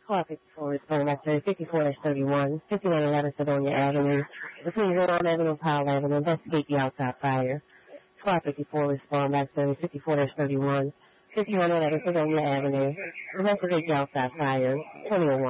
Squad 54 is going back to 54-31, 5111 Sedonia Avenue, between Rhode Avenue and Powell Avenue. Investigate the outside fire. Squad 54 respond back to 54-31, 5111 Sedonia Avenue. Investigate the outside fire. 2001.